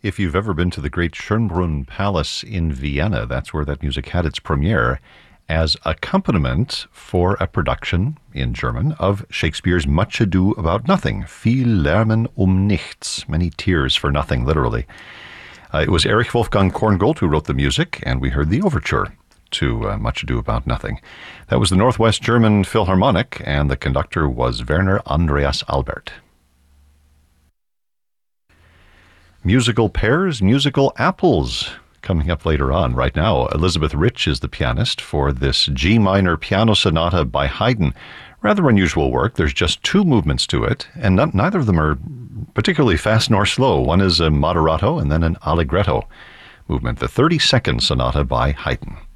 If you've ever been to the great Schönbrunn Palace in Vienna, that's where that music had its premiere as accompaniment for a production in German of Shakespeare's Much Ado About Nothing, Viel Lärmen Nichts, many tears for nothing, literally. It was Erich Wolfgang Korngold who wrote the music, and we heard the overture to Much Ado About Nothing. That was the Northwest German Philharmonic, and the conductor was Werner Andreas Albert. Musical pairs, musical apples, coming up later on. Right now, Elizabeth Rich is the pianist for this G minor piano sonata by Haydn. Rather unusual work. There's just two movements to it, and neither of them are particularly fast nor slow. One is a moderato and then an allegretto movement, the 32nd sonata by Haydn.